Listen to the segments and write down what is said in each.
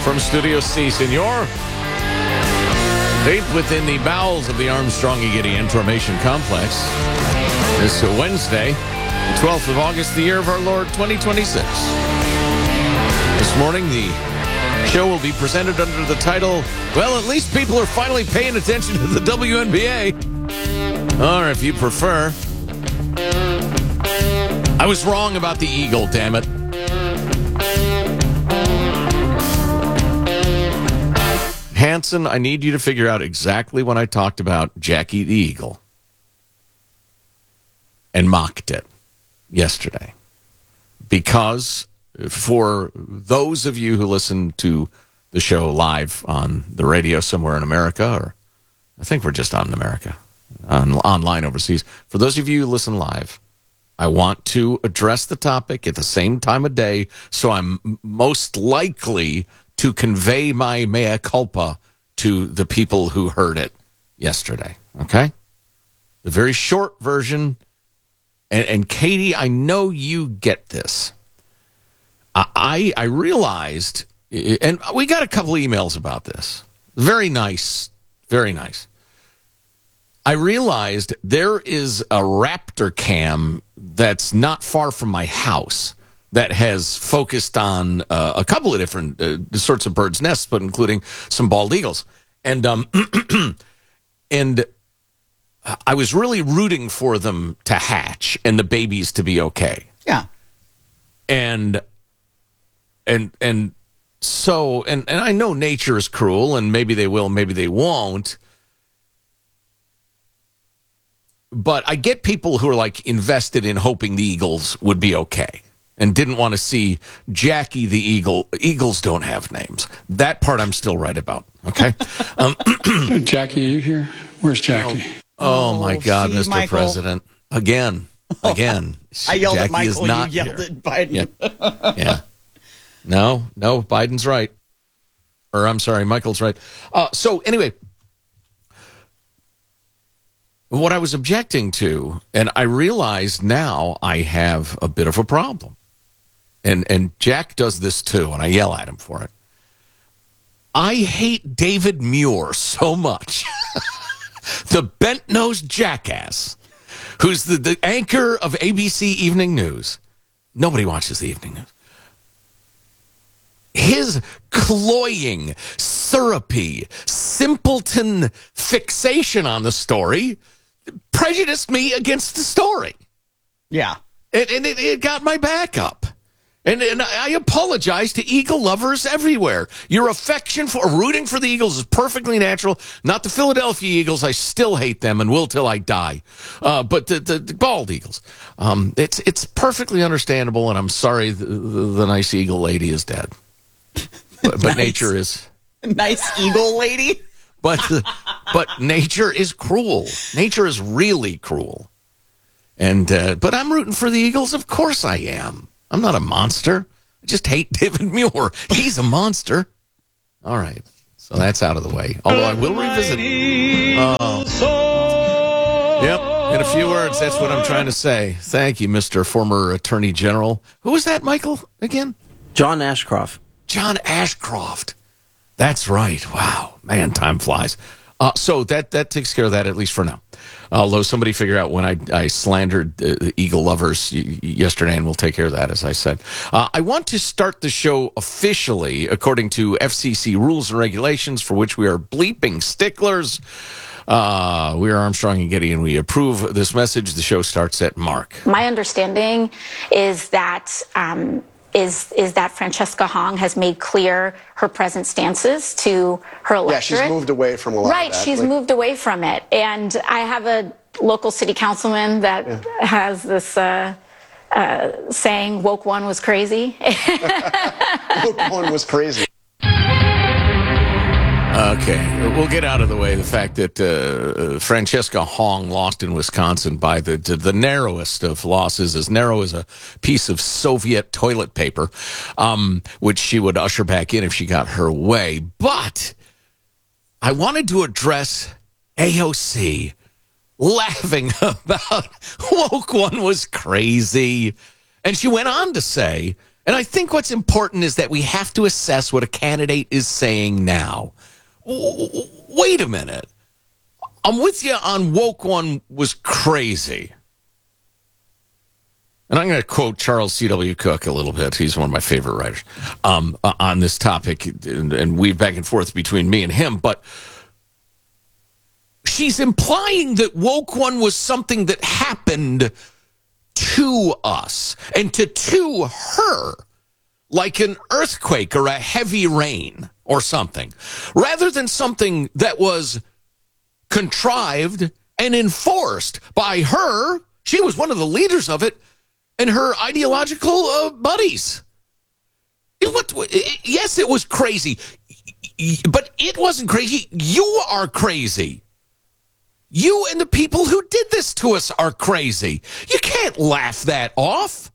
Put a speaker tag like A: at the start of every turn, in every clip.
A: From Studio C, Senor. Deep within the bowels of the Armstrong and Getty Information Complex. This Wednesday, the 12th of August, the year of our Lord, 2026. This morning, the show will be presented under the title, well, at least people are finally paying attention to the WNBA. Or if you prefer, I was wrong about the Eagle, damn it. Hanson, I need you to figure out exactly when I talked about Jackie the Eagle and mocked it yesterday. Because for those of you who listen to the show live on the radio somewhere in America, or I think we're just on America, online overseas, for those of you who listen live, I want to address the topic at the same time of day, so I'm most likely to convey my mea culpa to the people who heard it yesterday, okay? The very short version, and Katie, I know you get this. I realized, and we got a couple emails about this. Very nice, very nice. I realized there is a raptor cam that's not far from my house that has focused on a couple of different sorts of birds' nests, but including some bald eagles. And and I was really rooting for them to hatch and the babies to be okay.
B: Yeah.
A: And so I know nature is cruel, and maybe they will, maybe they won't. But I get people who are like invested in hoping the eagles would be okay and didn't want to see Jackie the Eagle. Eagles don't have names. That part I'm still right about, okay?
C: Jackie, are you here? Where's Jackie?
A: Oh my God,
B: see,
A: Mr.
B: Michael.
A: President. Again.
B: I yelled
A: Jackie
B: at Michael,
A: is not
B: you yelled
A: here.
B: at Biden.
A: Yeah. No, Biden's right. Or I'm sorry, Michael's right. So anyway, what I was objecting to, and I realize now I have a bit of a problem. And Jack does this too, and I yell at him for it. I hate David Muir so much. The bent-nosed jackass who's the anchor of ABC Evening News. Nobody watches the Evening News. His cloying, syrupy, simpleton fixation on the story prejudiced me against the story.
B: Yeah.
A: And it got my back up. And I apologize to Eagle lovers everywhere. Your affection for rooting for the Eagles is perfectly natural. Not the Philadelphia Eagles. I still hate them and will till I die. But the bald Eagles. It's perfectly understandable, and I'm sorry the nice Eagle lady is dead. But
B: Nice.
A: Nature is...
B: Nice eagle lady.
A: But nature is cruel. Nature is really cruel. And but I'm rooting for the Eagles. Of course I am. I'm not a monster. I just hate David Muir. He's a monster. All right. So that's out of the way. Although I will revisit. Yep. In a few words, that's what I'm trying to say. Thank you, Mr. Former Attorney General. Who was that, Michael, again?
D: John Ashcroft.
A: John Ashcroft. That's right. Wow. Man, time flies. So that takes care of that, at least for now. Although somebody figure out when I slandered the Eagle lovers yesterday, and we'll take care of that, as I said. I want to start the show officially, according to FCC rules and regulations, for which we are bleeping sticklers. We are Armstrong and Getty, and we approve this message. The show starts at Mark.
E: My understanding is that is that Francesca Hong has made clear her present stances to her electorate.
F: Yeah, she's moved away from a lot
E: Right,
F: of that.
E: she's moved away from it. And I have a local city councilman that has this saying, woke one was crazy.
F: Woke one was crazy.
A: Okay, we'll get out of the way the fact that Francesca Hong lost in Wisconsin by the narrowest of losses, as narrow as a piece of Soviet toilet paper, which she would usher back in if she got her way. But I wanted to address AOC laughing about woke one was crazy. And she went on to say And I think what's important is that we have to assess what a candidate is saying now. Wait a minute. I'm with you on woke one was crazy. And I'm going to quote Charles C.W. Cook a little bit. He's one of my favorite writers on this topic. And weave back and forth between me and him. But she's implying that woke one was something that happened to us and to her, like an earthquake or a heavy rain or something, rather than something that was contrived and enforced by her. She was one of the leaders of it and her ideological buddies. Yes, it was crazy, but it wasn't crazy. You are crazy. You and the people who did this to us are crazy. You can't laugh that off.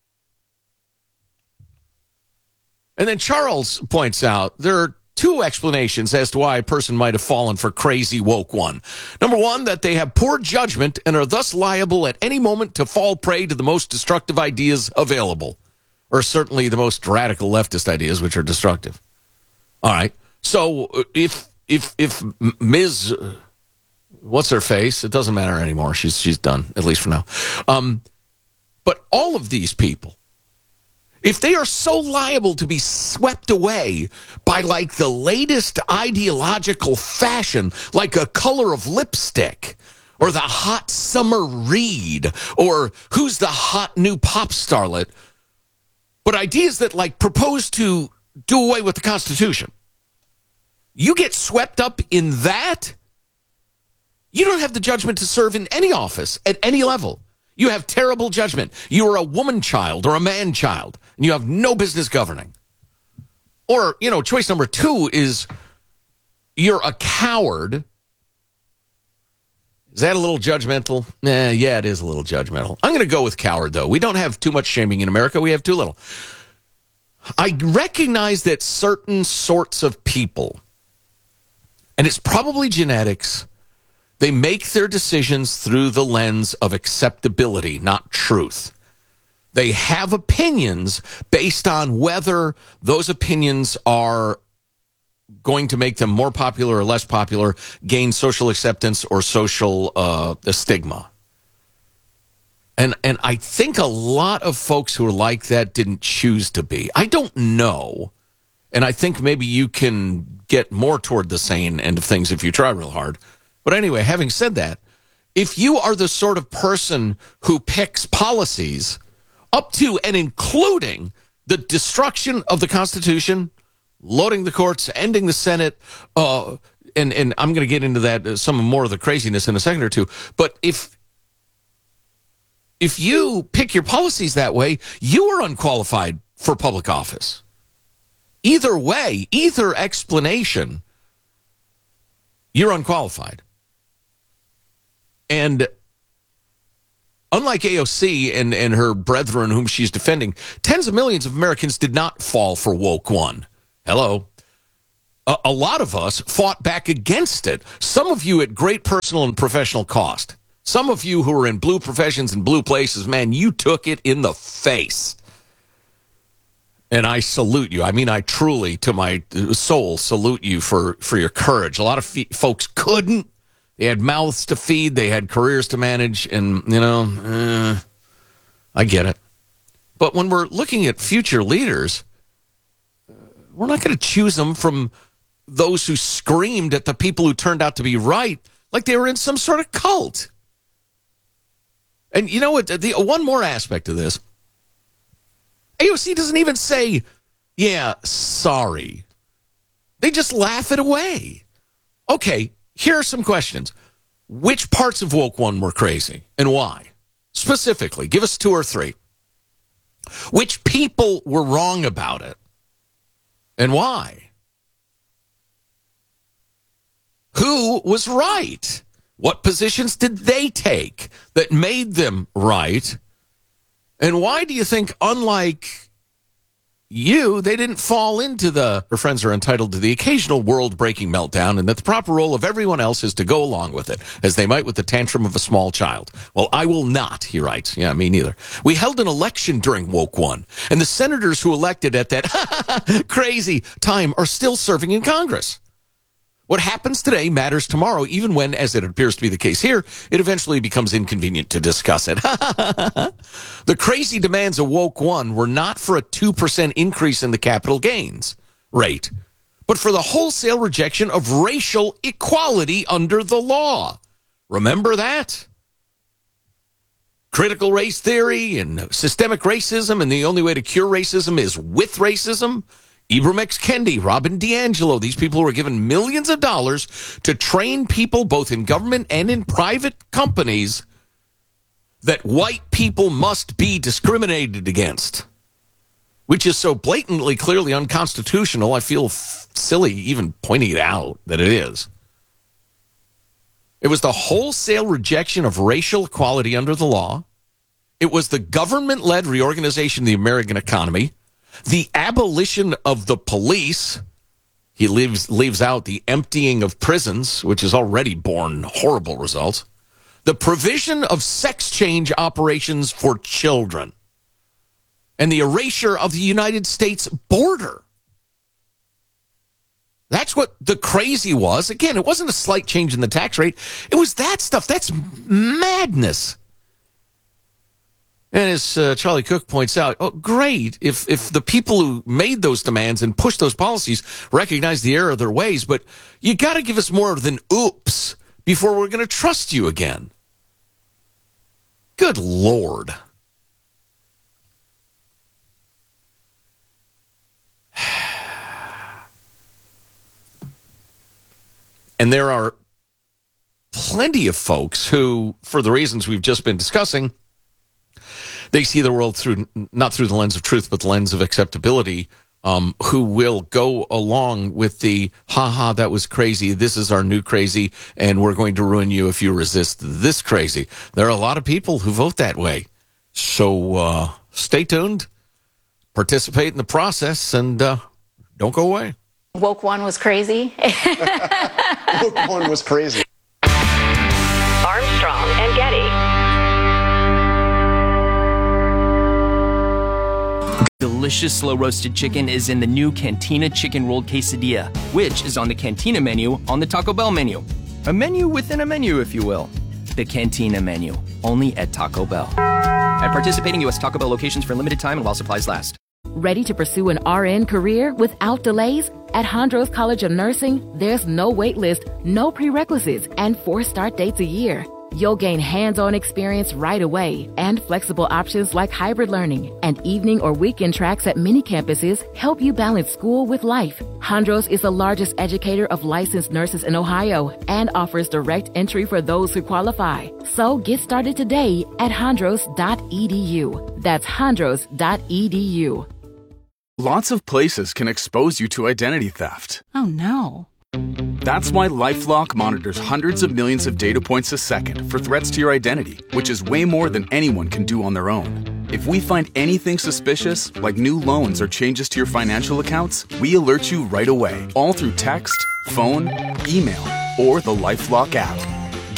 A: And then Charles points out there are two explanations as to why a person might have fallen for crazy woke one. Number one, that they have poor judgment and are thus liable at any moment to fall prey to the most destructive ideas available, or certainly the most radical leftist ideas, which are destructive. All right. So if Ms. What's her face? It doesn't matter anymore. She's done, at least for now. But all of these people, if they are so liable to be swept away by like the latest ideological fashion, like a color of lipstick, or the hot summer read, or who's the hot new pop starlet, but ideas that like propose to do away with the Constitution, you get swept up in that, you don't have the judgment to serve in any office at any level. You have terrible judgment. You are a woman child or a man child, and you have no business governing. Or, choice number two is you're a coward. Is that a little judgmental? Yeah, it is a little judgmental. I'm going to go with coward, though. We don't have too much shaming in America. We have too little. I recognize that certain sorts of people, and it's probably genetics, they make their decisions through the lens of acceptability, not truth. They have opinions based on whether those opinions are going to make them more popular or less popular, gain social acceptance or social stigma. And I think a lot of folks who are like that didn't choose to be. I don't know. And I think maybe you can get more toward the sane end of things if you try real hard. But anyway, having said that, if you are the sort of person who picks policies up to and including the destruction of the Constitution, loading the courts, ending the Senate, and I'm going to get into that, some more of the craziness in a second or two, but if you pick your policies that way, you are unqualified for public office. Either way, either explanation, you're unqualified. And unlike AOC and her brethren whom she's defending, tens of millions of Americans did not fall for woke one. Hello. A lot of us fought back against it. Some of you at great personal and professional cost. Some of you who are in blue professions and blue places, man, you took it in the face. And I salute you. I mean, I truly, to my soul, salute you for your courage. A lot of folks couldn't. They had mouths to feed. They had careers to manage. And, I get it. But when we're looking at future leaders, we're not going to choose them from those who screamed at the people who turned out to be right like they were in some sort of cult. And you know what? One more aspect of this. AOC doesn't even say, yeah, sorry. They just laugh it away. Okay, here are some questions. Which parts of woke one were crazy and why? Specifically, give us two or three. Which people were wrong about it and why? Who was right? What positions did they take that made them right? And why do you think, unlike they didn't fall into her friends are entitled to the occasional world-breaking meltdown and that the proper role of everyone else is to go along with it, as they might with the tantrum of a small child. Well, I will not, he writes. Yeah, me neither. We held an election during Woke One, and the senators who elected at that crazy time are still serving in Congress. What happens today matters tomorrow, even when, as it appears to be the case here, it eventually becomes inconvenient to discuss it. The crazy demands of Woke One were not for a 2% increase in the capital gains rate, but for the wholesale rejection of racial equality under the law. Remember that? Critical race theory and systemic racism, and the only way to cure racism is with racism. Ibram X. Kendi, Robin DiAngelo, these people were given millions of dollars to train people both in government and in private companies that white people must be discriminated against, which is so blatantly, clearly unconstitutional, I feel silly even pointing it out that it is. It was the wholesale rejection of racial equality under the law. It was the government-led reorganization of the American economy. The abolition of the police. He leaves out the emptying of prisons, which has already borne horrible results. The provision of sex change operations for children. And the erasure of the United States border. That's what the crazy was. Again, it wasn't a slight change in the tax rate. It was that stuff. That's madness. And as Charlie Cook points out, oh, great, if the people who made those demands and pushed those policies recognize the error of their ways, but you got to give us more than oops before we're going to trust you again. Good Lord. And there are plenty of folks who, for the reasons we've just been discussing, they see the world not through the lens of truth, but the lens of acceptability, who will go along with the, ha, that was crazy, this is our new crazy, and we're going to ruin you if you resist this crazy. There are a lot of people who vote that way. So stay tuned, participate in the process, and don't go away.
E: Woke One was crazy.
F: Woke One was crazy.
D: Armstrong and Getty.
G: Delicious slow-roasted chicken is in the new Cantina Chicken Rolled Quesadilla, which is on the Cantina menu on the Taco Bell menu. A menu within a menu, if you will. The Cantina menu, only at Taco Bell. At participating U.S. Taco Bell locations for a limited time and while supplies last.
H: Ready to pursue an RN career without delays? At Hondros College of Nursing, there's no wait list, no prerequisites, and 4 start dates a year. You'll gain hands-on experience right away, and flexible options like hybrid learning and evening or weekend tracks at many campuses help you balance school with life. Hondros is the largest educator of licensed nurses in Ohio and offers direct entry for those who qualify. So get started today at hondros.edu. That's hondros.edu.
I: Lots of places can expose you to identity theft.
J: Oh no.
I: That's why LifeLock monitors hundreds of millions of data points a second for threats to your identity, which is way more than anyone can do on their own. If we find anything suspicious, like new loans or changes to your financial accounts, we alert you right away, all through text, phone, email, or the LifeLock app.